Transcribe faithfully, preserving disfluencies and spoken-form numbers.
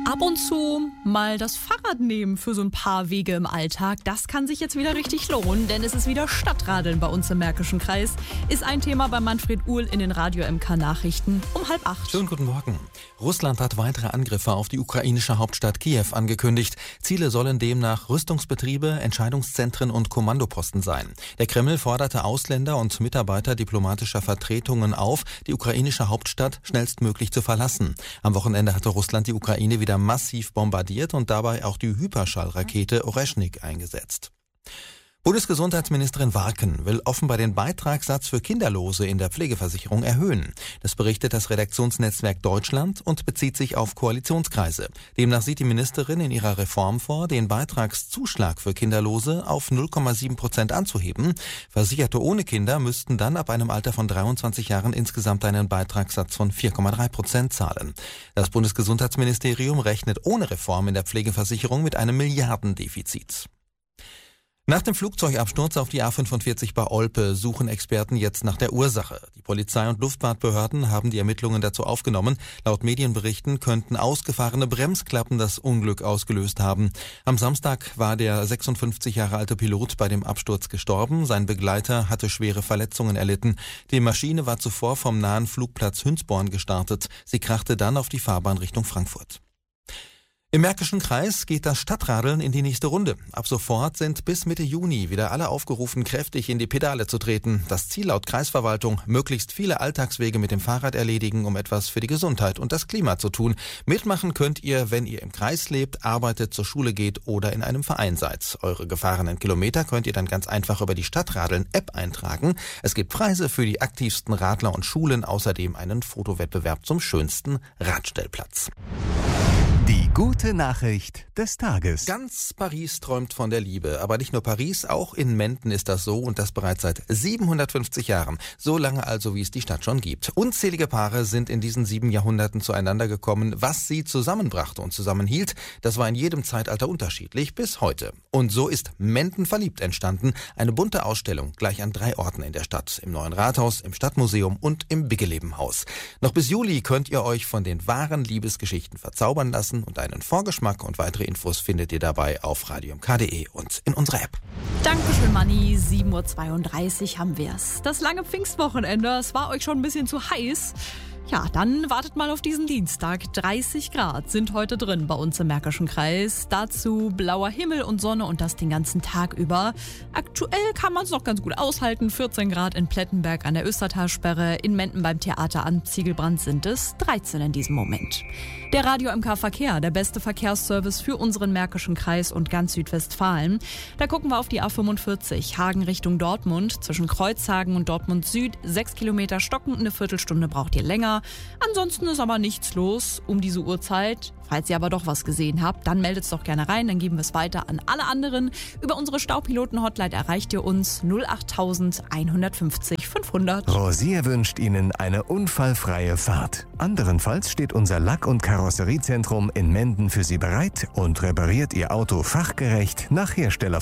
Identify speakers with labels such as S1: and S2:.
S1: Ab und zu mal das Fahrrad nehmen für so ein paar Wege im Alltag. Das kann sich jetzt wieder richtig lohnen, denn es ist wieder Stadtradeln bei uns im Märkischen Kreis. Ist ein Thema bei Manfred Uhl in den Radio-M K-Nachrichten um halb acht.
S2: Schönen guten Morgen. Russland hat weitere Angriffe auf die ukrainische Hauptstadt Kiew angekündigt. Ziele sollen demnach Rüstungsbetriebe, Entscheidungszentren und Kommandoposten sein. Der Kreml forderte Ausländer und Mitarbeiter diplomatischer Vertretungen auf, die ukrainische Hauptstadt schnellstmöglich zu verlassen. Am Wochenende hatte Russland die Ukraine wieder massiv bombardiert und dabei auch die Hyperschallrakete Oreschnik eingesetzt. Bundesgesundheitsministerin Warken will offenbar den Beitragssatz für Kinderlose in der Pflegeversicherung erhöhen. Das berichtet das Redaktionsnetzwerk Deutschland und bezieht sich auf Koalitionskreise. Demnach sieht die Ministerin in ihrer Reform vor, den Beitragszuschlag für Kinderlose auf null Komma sieben Prozent anzuheben. Versicherte ohne Kinder müssten dann ab einem Alter von dreiundzwanzig Jahren insgesamt einen Beitragssatz von vier Komma drei Prozent zahlen. Das Bundesgesundheitsministerium rechnet ohne Reform in der Pflegeversicherung mit einem Milliardendefizit. Nach dem Flugzeugabsturz auf die A fünfundvierzig bei Olpe suchen Experten jetzt nach der Ursache. Die Polizei und Luftfahrtbehörden haben die Ermittlungen dazu aufgenommen. Laut Medienberichten könnten ausgefahrene Bremsklappen das Unglück ausgelöst haben. Am Samstag war der sechsundfünfzig Jahre alte Pilot bei dem Absturz gestorben. Sein Begleiter hatte schwere Verletzungen erlitten. Die Maschine war zuvor vom nahen Flugplatz Hünsborn gestartet. Sie krachte dann auf die Fahrbahn Richtung Frankfurt. Im Märkischen Kreis geht das Stadtradeln in die nächste Runde. Ab sofort sind bis Mitte Juni wieder alle aufgerufen, kräftig in die Pedale zu treten. Das Ziel laut Kreisverwaltung, möglichst viele Alltagswege mit dem Fahrrad erledigen, um etwas für die Gesundheit und das Klima zu tun. Mitmachen könnt ihr, wenn ihr im Kreis lebt, arbeitet, zur Schule geht oder in einem Verein seid. Eure gefahrenen Kilometer könnt ihr dann ganz einfach über die Stadtradeln-App eintragen. Es gibt Preise für die aktivsten Radler und Schulen, außerdem einen Fotowettbewerb zum schönsten Radstellplatz.
S3: Die gute Nachricht des Tages.
S2: Ganz Paris träumt von der Liebe. Aber nicht nur Paris, auch in Menden ist das so und das bereits seit siebenhundertfünfzig Jahren. So lange also, wie es die Stadt schon gibt. Unzählige Paare sind in diesen sieben Jahrhunderten zueinander gekommen. Was sie zusammenbrachte und zusammenhielt, das war in jedem Zeitalter unterschiedlich bis heute. Und so ist Menden verliebt entstanden. Eine bunte Ausstellung gleich an drei Orten in der Stadt. Im Neuen Rathaus, im Stadtmuseum und im Biggelebenhaus. Noch bis Juli könnt ihr euch von den wahren Liebesgeschichten verzaubern lassen. Und einen Vorgeschmack und weitere Infos findet ihr dabei auf radio m k punkt d e und in unserer App.
S1: Dankeschön, Manni. sieben Uhr zweiunddreißig haben wir's. Das lange Pfingstwochenende, es war euch schon ein bisschen zu heiß. Ja, dann wartet mal auf diesen Dienstag. dreißig Grad sind heute drin bei uns im Märkischen Kreis. Dazu blauer Himmel und Sonne und das den ganzen Tag über. Aktuell kann man es noch ganz gut aushalten. vierzehn Grad in Plettenberg an der Östertalsperre. In Menden beim Theater am Ziegelbrand sind es dreizehn in diesem Moment. Der Radio-M K Verkehr, der beste Verkehrsservice für unseren Märkischen Kreis und ganz Südwestfalen. Da gucken wir auf die A fünfundvierzig, Hagen Richtung Dortmund. Zwischen Kreuzhagen und Dortmund Süd. Sechs Kilometer stocken, eine Viertelstunde braucht ihr länger. Ansonsten ist aber nichts los um diese Uhrzeit. Falls ihr aber doch was gesehen habt, dann meldet es doch gerne rein, dann geben wir es weiter an alle anderen. Über unsere Staupiloten-Hotline erreicht ihr uns null acht eins fünf null fünf hundert.
S3: Rosier wünscht Ihnen eine unfallfreie Fahrt. Anderenfalls steht unser Lack- und Karosseriezentrum in Menden für Sie bereit und repariert Ihr Auto fachgerecht nach Hersteller